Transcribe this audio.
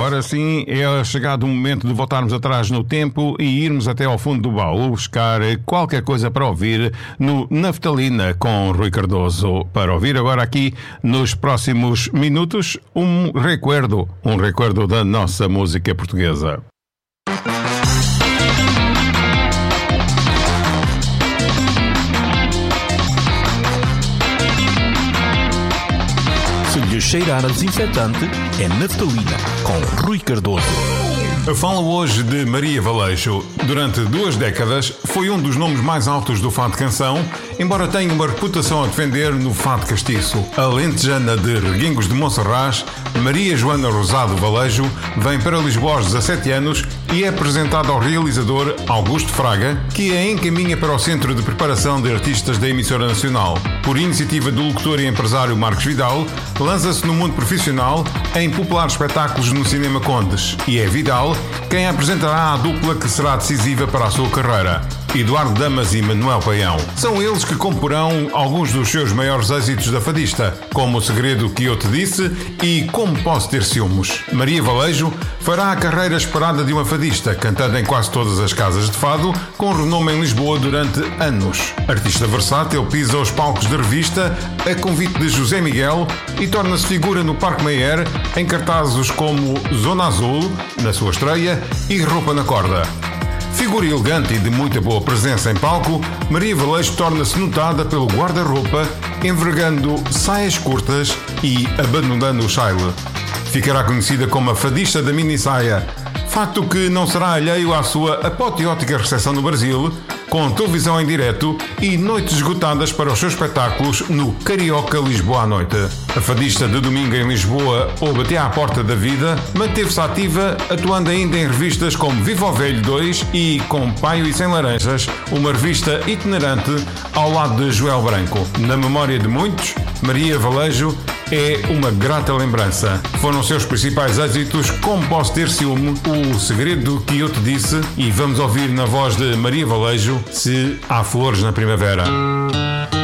Agora sim, é chegado o momento de voltarmos atrás no tempo e irmos até ao fundo do baú buscar qualquer coisa para ouvir no Naftalina com Rui Cardoso. Para ouvir agora aqui, nos próximos minutos, um recuerdo da nossa música portuguesa. Se lhe cheirar a desinfetante, é Naftalina, com Rui Cardoso. Eu falo hoje de Maria Valeixo. Durante 2 décadas foi um dos nomes mais altos do fado canção, embora tenha uma reputação a defender no fado castiço. A lentejana de Reguengos de Monserrat, Maria Joana Rosado Valeixo, vem para Lisboa aos 17 anos e é apresentada ao realizador Augusto Fraga, que a encaminha para o Centro de Preparação de Artistas da Emissora Nacional. Por iniciativa do locutor e empresário Marcos Vidal, lança-se no mundo profissional em populares espetáculos no Cinema Condes. E é Vidal quem apresentará a dupla que será decisiva para a sua carreira, Eduardo Damas e Manuel Paião. São eles que comporão alguns dos seus maiores êxitos da fadista, como O Segredo que Eu Te Disse e Como Posso Ter Ciúmes. Maria Valeixo fará a carreira esperada de uma fadista, cantando em quase todas as casas de fado, com renome em Lisboa durante anos. Artista versátil, pisa os palcos de revista a convite de José Miguel e torna-se figura no Parque Mayer em cartazes como Zona Azul, na sua estreia, e Roupa na Corda. Figura elegante e de muita boa presença em palco, Maria Valeixo torna-se notada pelo guarda-roupa, envergando saias curtas e abandonando o chile. Ficará conhecida como a fadista da mini-saia, facto que não será alheio à sua apoteótica recepção no Brasil, com televisão em direto e noites esgotadas para os seus espetáculos no Carioca Lisboa à noite. A fadista de domingo em Lisboa ou Até à Porta da Vida manteve-se ativa, atuando ainda em revistas como Viva o Velho 2 e Com Paio e Sem Laranjas, uma revista itinerante ao lado de Joel Branco. Na memória de muitos, Maria Valeixo é uma grata lembrança. Foram seus principais êxitos Como Posso Ter Ciúme, O Segredo que Eu Te Disse, e vamos ouvir na voz de Maria Valeixo Se Há Flores na Primavera.